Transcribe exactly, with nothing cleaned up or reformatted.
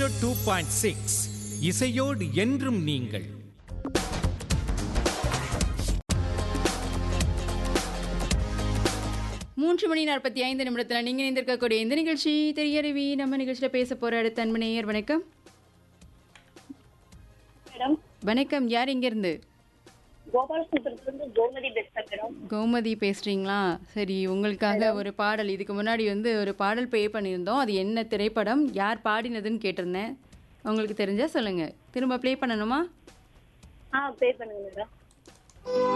Two point six இசையோடு என்றும் நீங்கள். மூன்று மணி நாற்பத்தி ஐந்து நிமிடத்தில் நீங்கள் இணைந்திருக்கக்கூடிய இந்த நிகழ்ச்சி தெரியறிவி. நம்ம நிகழ்ச்சியில் பேச போகிற அடுத்த அன்பு நேயர். வணக்கம். மேடம் வணக்கம். யார் இங்கேருந்து? கோபாலசுந்தரத்துலேருந்து கோமதி பேசுகிறேன் மேடம். கோமதி பேசுகிறீங்களா? சரி, உங்களுக்காக ஒரு பாடல். இதுக்கு முன்னாடி வந்து ஒரு பாடல் ப்ளே பண்ணியிருந்தோம். அது என்ன திரைப்படம், யார் பாடினதுன்னு கேட்டிருந்தேன். உங்களுக்கு தெரிஞ்சால் சொல்லுங்கள். திரும்ப ப்ளே பண்ணணுமா? ஆ பே பண்ணுங்க மேடம்.